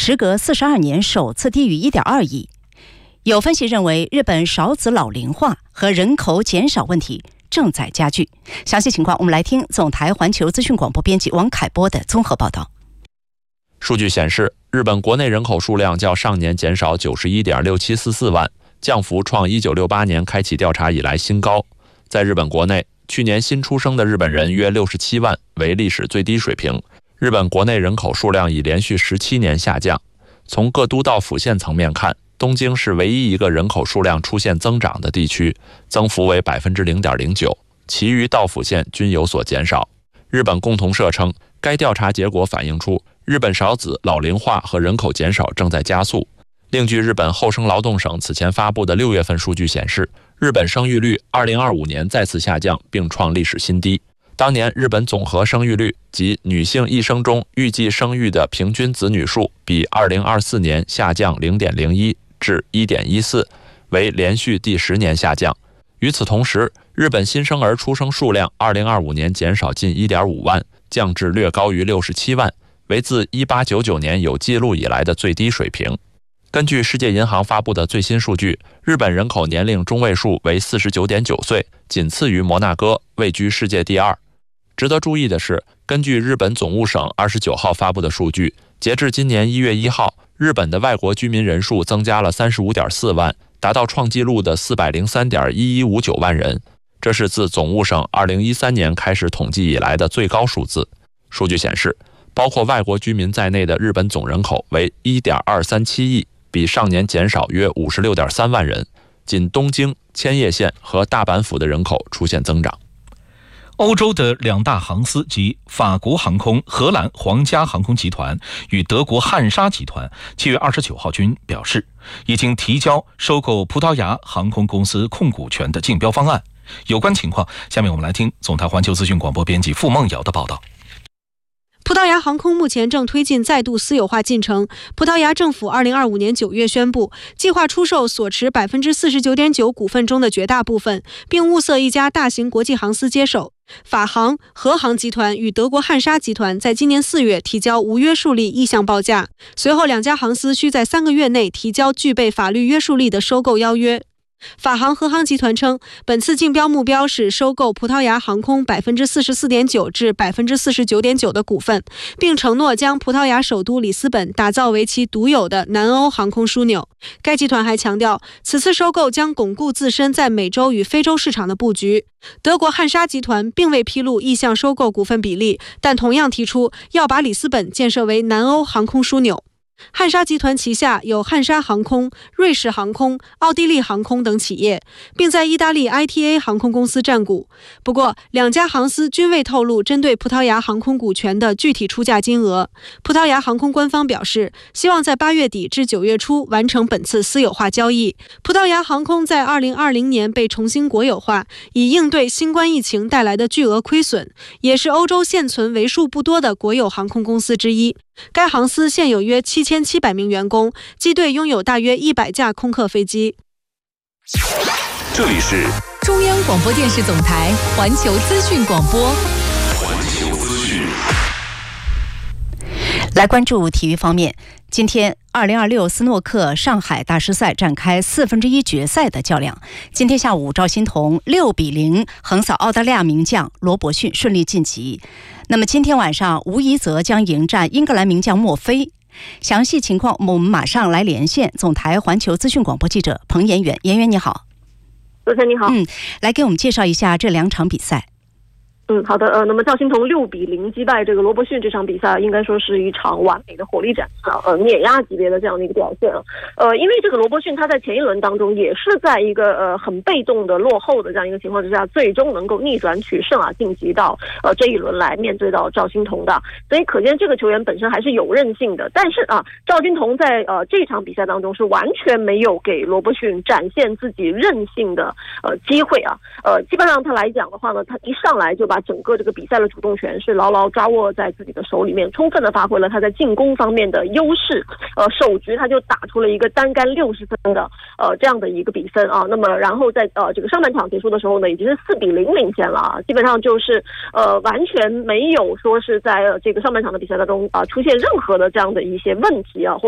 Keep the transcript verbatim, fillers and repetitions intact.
时隔四十二年首次低于 一点二亿。有分析认为，日本少子老龄化和人口减少问题正在加剧。详细情况，我们来听总台环球资讯广播编辑王凯波的综合报道。 数据显示，日本国内人口数量较上年减少 九十一点六七四四万，降幅创一九六八年开启调查以来新高。在日本国内，去年新出生的日本人约六十七万，为历史最低水平。日本国内人口数量已连续十七年下降。从各都道府县层面看，东京是唯一一个人口数量出现增长的地区，增幅为 百分之零点零九， 其余道府县均有所减少。日本共同社称，该调查结果反映出日本少子老龄化和人口减少正在加速。另据日本厚生劳动省此前发布的六月份数据显示，日本生育率二零二五年再次下降，并创历史新低。当年日本总和生育率及女性一生中预计生育的平均子女数比二零二四年下降 零点零一 至 一点一四， 为连续第十年下降。与此同时，日本新生儿出生数量二零二五年减少近 一点五万，降至略高于六十七万，为自一八九九年有记录以来的最低水平。根据世界银行发布的最新数据，日本人口年龄中位数为 四十九点九岁，仅次于摩纳哥，位居世界第二。值得注意的是，根据日本总务省二十九号发布的数据，截至今年一月一号，日本的外国居民人数增加了 三十五点四万，达到创纪录的 四百零三点一一五九万人，这是自总务省二零一三年开始统计以来的最高数字。数据显示，包括外国居民在内的日本总人口为 一点二三七亿，比上年减少约 五十六点三万人，仅东京、千叶县和大阪府的人口出现增长。 欧洲的两大航司及法国航空、荷兰皇家航空集团与德国汉莎集团七月二十九号均表示，已经提交收购葡萄牙航空公司控股权的竞标方案。有关情况，下面我们来听总台环球资讯广播编辑付梦瑶的报道。 葡萄牙航空目前正推进再度私有化进程。葡萄牙政府二零二五年九月宣布，计划出售所持 百分之四十九点九 股份中的绝大部分，并物色一家大型国际航司接手。法航、荷航集团与德国汉莎集团在今年四月提交无约束力意向报价，随后两家航司需在三个月内提交具备法律约束力的收购邀约。法航、荷航集团称，本次竞标目标是收购葡萄牙航空 百分之四十四点九 至 百分之四十九点九 的股份，并承诺将葡萄牙首都里斯本打造为其独有的南欧航空枢纽。该集团还强调，此次收购将巩固自身在美洲与非洲市场的布局。德国汉莎集团并未披露意向收购股份比例，但同样提出要把里斯本建设为南欧航空枢纽。汉莎集团旗下有汉莎航空、瑞士航空、奥地利航空等企业，并在意大利 I T A 航空公司占股。不过，两家航司均未透露针对葡萄牙航空股权的具体出价金额。葡萄牙航空官方表示，希望在八月底至九月初完成本次私有化交易。葡萄牙航空在二零二零年被重新国有化，以应对新冠疫情带来的巨额亏损，也是欧洲现存为数不多的国有航空公司之一。该航司现有约七千七百名员工，机队拥有大约一百架空客飞机。 这里是中央广播电视总台环球资讯广播。 环球资讯。 来关注体育方面，今天二零二六斯诺克上海大师赛展开四分之一决赛的较量。今天下午，赵欣彤六比零横扫澳大利亚名将罗伯逊，顺利晋级。那么今天晚上，吴怡泽将迎战英格兰名将莫菲。详细情况，我们马上来连线总台环球资讯广播记者彭延远。延远你好。 主持人你好。 嗯，来给我们介绍一下这两场比赛。 嗯，好的，呃，那么赵欣彤六比零击败这个罗伯逊，这场比赛应该说是一场完美的火力展示啊，呃，碾压级别的这样的一个表现啊，呃，因为这个罗伯逊他在前一轮当中也是在一个呃很被动的落后的这样一个情况之下，最终能够逆转取胜啊，晋级到呃这一轮来面对到赵欣彤的，所以可见这个球员本身还是有韧性的，但是啊，赵欣彤在呃这场比赛当中是完全没有给罗伯逊展现自己韧性的呃机会啊，呃，基本上他来讲的话呢，他一上来就把整个这个比赛的主动权是牢牢抓握在自己的手里面，充分的发挥了他在进攻方面的优势。呃，首局他就打出了一个单干六十分的呃这样的一个比分啊。那么然后在呃这个上半场结束的时候呢，已经是四比零领先了啊，基本上就是呃完全没有说是在、呃、这个上半场的比赛当中啊、呃、出现任何的这样的一些问题啊。